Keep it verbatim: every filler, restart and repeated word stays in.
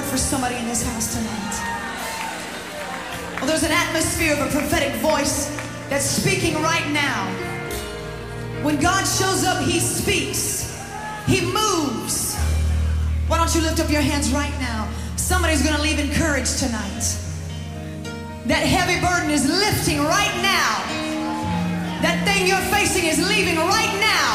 word for somebody in this house tonight? Well, there's an atmosphere of a prophetic voice that's speaking right now. When God shows up, He speaks. He moves. Why don't you lift up your hands right now? Somebody's going to leave encouraged tonight. That heavy burden is lifting right now. That thing you're facing is leaving right now.